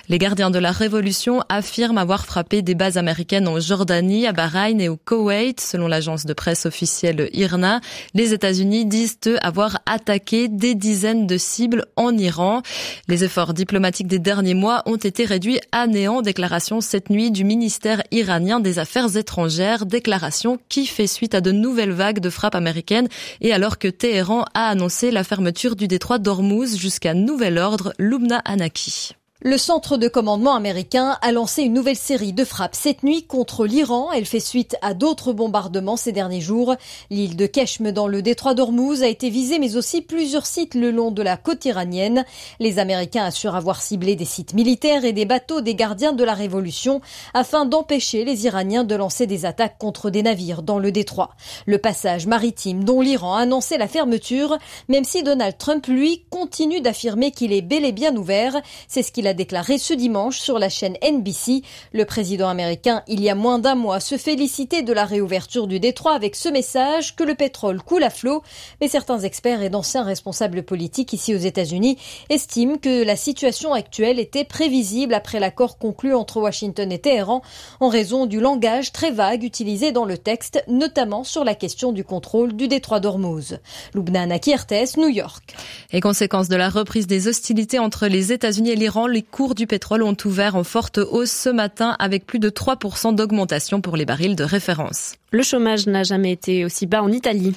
Les gardiens de la révolution affirment avoir frappé des bases américaines en Jordanie, à Bahreïn et au Koweït, selon l'agence de presse officielle IRNA. Les États-Unis disent, eux, avoir attaqué des dizaines de cibles en Iran. Les efforts diplomatiques des derniers mois ont été réduits à néant. Déclaration cette nuit du ministère iranien des Affaires étrangères. Déclaration qui fait suite à de nouvelles vagues de frappes américaines et alors que Téhéran a annoncé la fermeture du détroit d'Ormuz jusqu'à nouvel ordre. Lubna Hanaki. Le centre de commandement américain a lancé une nouvelle série de frappes cette nuit contre l'Iran. Elle fait suite à d'autres bombardements ces derniers jours. L'île de Keshm dans le détroit d'Ormuz a été visée, mais aussi plusieurs sites le long de la côte iranienne. Les Américains assurent avoir ciblé des sites militaires et des bateaux des gardiens de la révolution afin d'empêcher les Iraniens de lancer des attaques contre des navires dans le détroit. Le passage maritime dont l'Iran a annoncé la fermeture, même si Donald Trump, lui, continue d'affirmer qu'il est bel et bien ouvert. C'est ce qu'il a déclaré ce dimanche sur la chaîne NBC. Le président américain, il y a moins d'un mois, se félicitait de la réouverture du détroit avec ce message que le pétrole coule à flot. Mais certains experts et d'anciens responsables politiques ici aux États-Unis estiment que la situation actuelle était prévisible après l'accord conclu entre Washington et Téhéran en raison du langage très vague utilisé dans le texte, notamment sur la question du contrôle du détroit d'Ormuz. Lubna Hanaki, RTS, New York. Et conséquence de la reprise des hostilités entre les États-Unis et l'Iran, les cours du pétrole ont ouvert en forte hausse ce matin avec plus de 3% d'augmentation pour les barils de référence. Le chômage n'a jamais été aussi bas en Italie.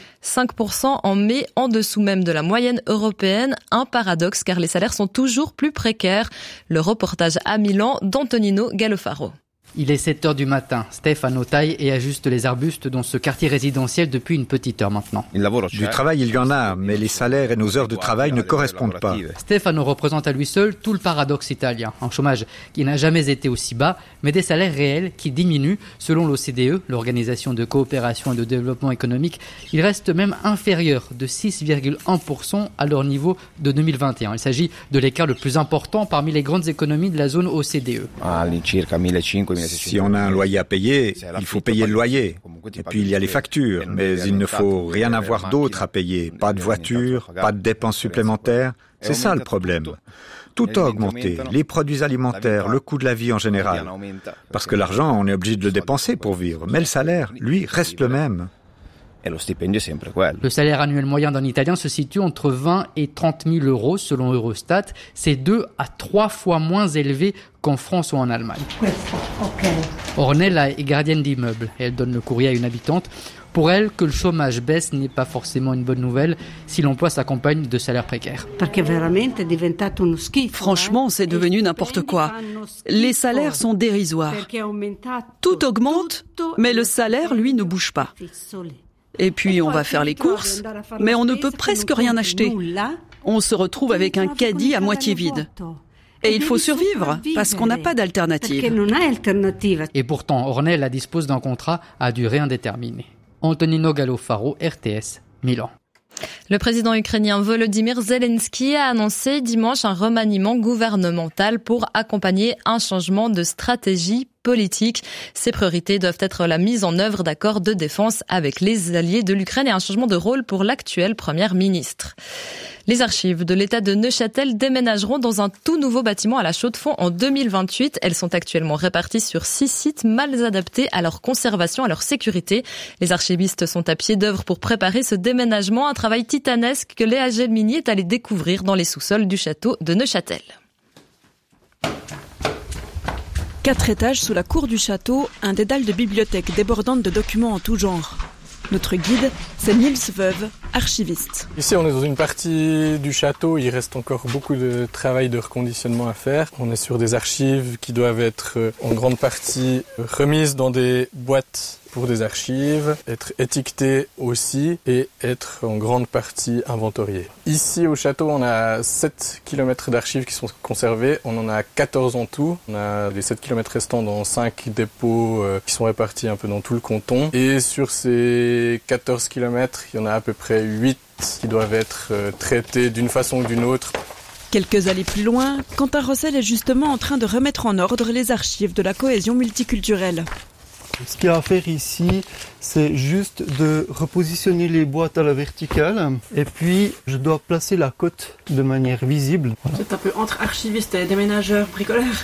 5% en mai, en dessous même de la moyenne européenne. Un paradoxe car les salaires sont toujours plus précaires. Le reportage à Milan d'Antonino Gallofaro. Il est 7h du matin. Stefano taille et ajuste les arbustes dans ce quartier résidentiel depuis une petite heure maintenant. Du travail, il y en a, mais les salaires et nos heures de travail ne correspondent pas. Stefano représente à lui seul tout le paradoxe italien. Un chômage qui n'a jamais été aussi bas, mais des salaires réels qui diminuent. Selon l'OCDE, l'Organisation de coopération et de développement économique, ils restent même inférieurs de 6,1% à leur niveau de 2021. Il s'agit de l'écart le plus important parmi les grandes économies de la zone OCDE. Si on a un loyer à payer, il faut payer le loyer. Et puis il y a les factures, mais il ne faut rien avoir d'autre à payer. Pas de voiture, pas de dépenses supplémentaires. C'est ça le problème. Tout a augmenté, les produits alimentaires, le coût de la vie en général. Parce que l'argent, on est obligé de le dépenser pour vivre. Mais le salaire, lui, reste le même. Le salaire annuel moyen d'un Italien se situe entre 20 et 30 000 euros selon Eurostat. C'est 2 à 3 fois moins élevé qu'en France ou en Allemagne. Ornella est gardienne d'immeuble. Elle donne le courrier à une habitante. Pour elle, que le chômage baisse n'est pas forcément une bonne nouvelle si l'emploi s'accompagne de salaires précaires. Franchement, c'est devenu n'importe quoi. Les salaires sont dérisoires. Tout augmente, mais le salaire, lui, ne bouge pas. Et puis on va faire les courses, mais on ne peut presque rien acheter. On se retrouve avec un caddie à moitié vide. Et il faut survivre, parce qu'on n'a pas d'alternative. Et pourtant, Ornella dispose d'un contrat à durée indéterminée. Antonino Gallofaro, RTS, Milan. Le président ukrainien Volodymyr Zelensky a annoncé dimanche un remaniement gouvernemental pour accompagner un changement de stratégie politique. Ses priorités doivent être la mise en œuvre d'accords de défense avec les alliés de l'Ukraine et un changement de rôle pour l'actuelle première ministre. Les archives de l'État de Neuchâtel déménageront dans un tout nouveau bâtiment à la Chaux-de-Fonds en 2028. Elles sont actuellement réparties sur 6 sites mal adaptés à leur conservation, à leur sécurité. Les archivistes sont à pied d'œuvre pour préparer ce déménagement, un travail titanesque que Léa Gelmini est allée découvrir dans les sous-sols du château de Neuchâtel. 4 étages sous la cour du château, un dédale de bibliothèque débordante de documents en tout genre. Notre guide, c'est Niels Veuve, archiviste. Ici, on est dans une partie du château. Il reste encore beaucoup de travail de reconditionnement à faire. On est sur des archives qui doivent être en grande partie remises dans des boîtes pour des archives, être étiquetées aussi et être en grande partie inventoriées. Ici, au château, on a 7 km d'archives qui sont conservées. On en a 14 en tout. On a les 7 km restants dans 5 dépôts qui sont répartis un peu dans tout le canton. Et sur ces 14 km, il y en a à peu près 8 qui doivent être traités d'une façon ou d'une autre. Quelques allées plus loin, Quentin Rossel est justement en train de remettre en ordre les archives de la cohésion multiculturelle. Ce qu'il y a à faire ici, c'est juste de repositionner les boîtes à la verticale et puis je dois placer la cote de manière visible. Voilà. C'est un peu entre archiviste et déménageur bricoleur.